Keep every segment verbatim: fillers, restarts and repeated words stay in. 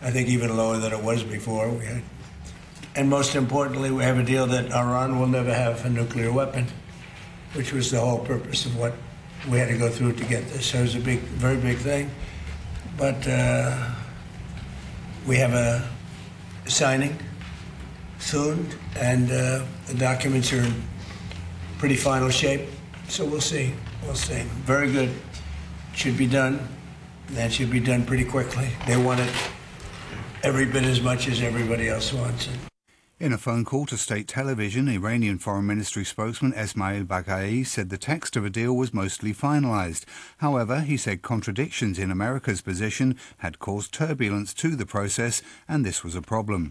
I think even lower than it was before. We had, and most importantly, we have a deal that Iran will never have a nuclear weapon, which was the whole purpose of what we had to go through to get this. So it was a big, very big thing. But uh, we have a signing soon, and uh, the documents are in pretty final shape. So we'll see. We'll see. Very good. Should be done. That should be done pretty quickly. They want it every bit as much as everybody else wants it. In a phone call to state television, Iranian Foreign Ministry spokesman Esmail Baghai said the text of a deal was mostly finalised. However, he said contradictions in America's position had caused turbulence to the process, and this was a problem.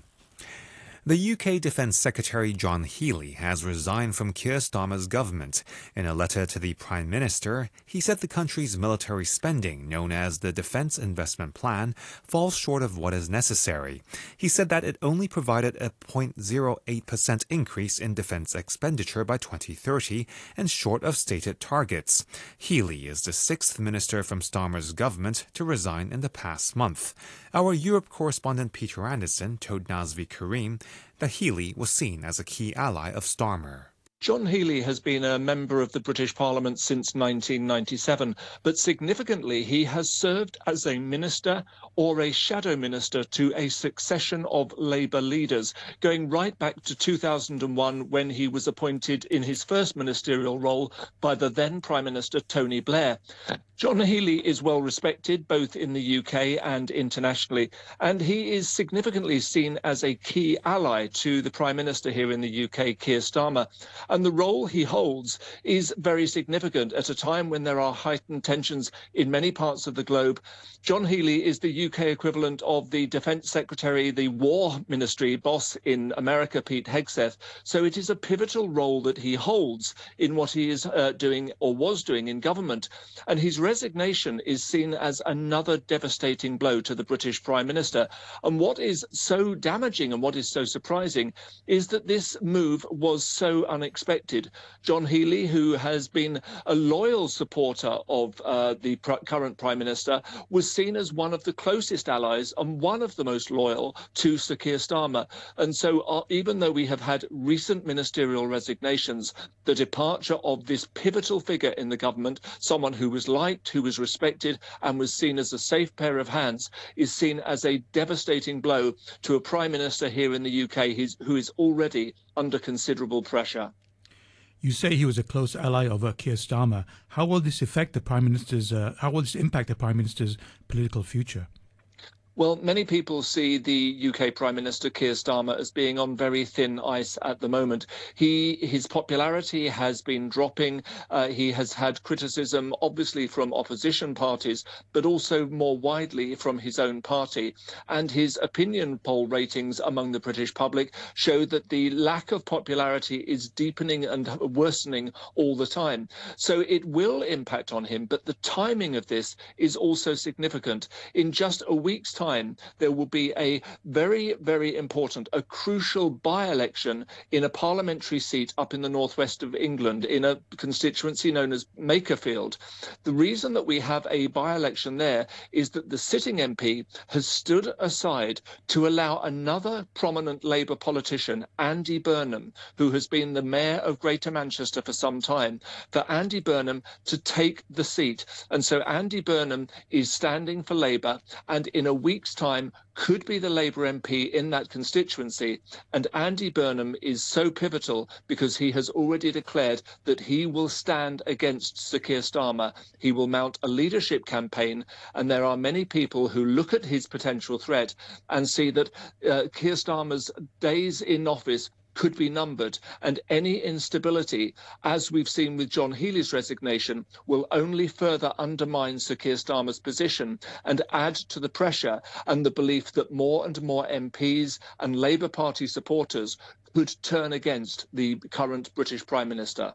The U K Defence Secretary John Healey has resigned from Keir Starmer's government. In a letter to the Prime Minister, he said the country's military spending, known as the Defence Investment Plan, falls short of what is necessary. He said that it only provided a zero point zero eight percent increase in defence expenditure by twenty thirty and short of stated targets. Healey is the sixth minister from Starmer's government to resign in the past month. Our Europe correspondent Peter Anderson told Nazvi Karim that Healey was seen as a key ally of Starmer. John Healey has been a member of the British Parliament since nineteen ninety-seven, but significantly he has served as a minister or a shadow minister to a succession of Labour leaders, going right back to two thousand one when he was appointed in his first ministerial role by the then Prime Minister Tony Blair. John Healey is well respected both in the U K and internationally, and he is significantly seen as a key ally to the Prime Minister here in the U K, Keir Starmer. And the role he holds is very significant at a time when there are heightened tensions in many parts of the globe. John Healey is the U K equivalent of the Defence Secretary, the War Ministry boss in America, Pete Hegseth. So it is a pivotal role that he holds in what he is uh, doing or was doing in government. And his resignation is seen as another devastating blow to the British Prime Minister. And what is so damaging and what is so surprising is that this move was so unexpected. John Healey, who has been a loyal supporter of uh, the pr current Prime Minister, was seen as one of the closest allies and one of the most loyal to Sir Keir Starmer. And so uh, even though we have had recent ministerial resignations, the departure of this pivotal figure in the government, someone who was liked, who was respected and was seen as a safe pair of hands, is seen as a devastating blow to a Prime Minister here in the U K who is already under considerable pressure. You say he was a close ally of uh, Keir Starmer. How will this affect the Prime Minister's, uh, how will this impact the Prime Minister's political future? Well, many people see the U K Prime Minister Keir Starmer as being on very thin ice at the moment. He, his popularity has been dropping. Uh, he has had criticism, obviously, from opposition parties, but also more widely from his own party. And his opinion poll ratings among the British public show that the lack of popularity is deepening and worsening all the time. So it will impact on him, but the timing of this is also significant. In just a week's time, Time, there will be a very, very important, a crucial by-election in a parliamentary seat up in the northwest of England, in a constituency known as Makerfield. The reason that we have a by-election there is that the sitting M P has stood aside to allow another prominent Labour politician, Andy Burnham, who has been the mayor of Greater Manchester for some time, for Andy Burnham to take the seat. And so Andy Burnham is standing for Labour, and in a week week's time could be the Labour M P in that constituency. And Andy Burnham is so pivotal because he has already declared that he will stand against Sir Keir Starmer. He will mount a leadership campaign, and there are many people who look at his potential threat and see that uh, Keir Starmer's days in office could be numbered, and any instability, as we've seen with John Healey's resignation, will only further undermine Sir Keir Starmer's position and add to the pressure and the belief that more and more M Ps and Labour Party supporters could turn against the current British Prime Minister.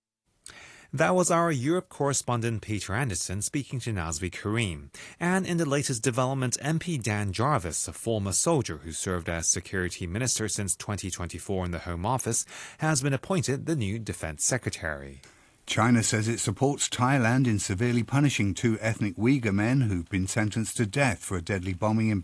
That was our Europe correspondent Peter Anderson speaking to Nazvi Karim. And in the latest development, M P Dan Jarvis, a former soldier who served as Security Minister since twenty twenty-four in the Home Office, has been appointed the new Defence Secretary. China says it supports Thailand in severely punishing two ethnic Uyghur men who've been sentenced to death for a deadly bombing in